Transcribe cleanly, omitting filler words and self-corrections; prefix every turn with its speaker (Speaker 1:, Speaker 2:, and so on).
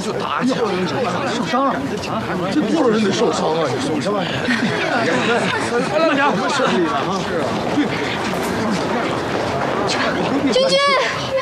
Speaker 1: 就打起来了，受伤了，这多少人得受伤啊！你受伤啊！慢点，什么身体了啊？是啊，
Speaker 2: 君君。